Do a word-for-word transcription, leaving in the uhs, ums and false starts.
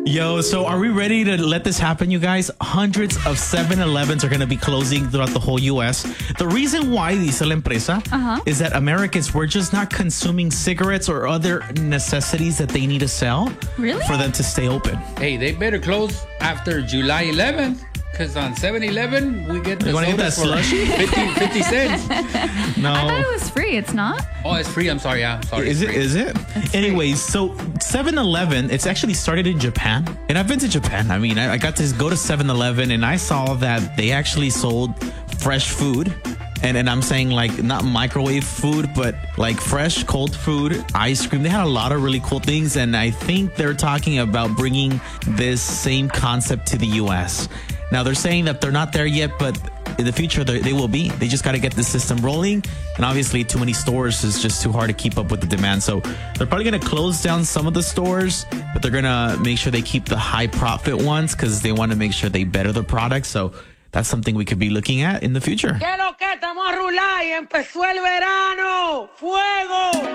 Yo, so are we ready to let this happen, you guys? Hundreds of seven elevens are going to be closing throughout the whole U S. The reason why, dice la empresa, Uh-huh. is that Americans, we're just not consuming cigarettes or other necessities that they need to sell Really? for them to stay open. Hey, they better close after July eleventh. Because on seven eleven, we get the You wanna get sodas that for slushy? fifty, fifty cents. No. I thought it was free. It's not? Oh, it's free. I'm sorry. Yeah, sorry. Is it's it? free. Is it? Anyways, so seven eleven, it's actually started in Japan. And I've been to Japan. I mean, I, I got to go to seven eleven and I saw that they actually sold fresh food. And, and I'm saying like not microwave food, but like fresh cold food, ice cream. They had a lot of really cool things. And I think they're talking about bringing this same concept to the U S. Now, they're saying that they're not there yet, but in the future, they will be. They just got to get the system rolling. And obviously, too many stores is just too hard to keep up with the demand. So they're probably going to close down some of the stores, but they're going to make sure they keep the high profit ones because they want to make sure they better the product. So that's something we could be looking at in the future. ¿Qué lo que estamos a rular y empezó el verano? ¡Fuego!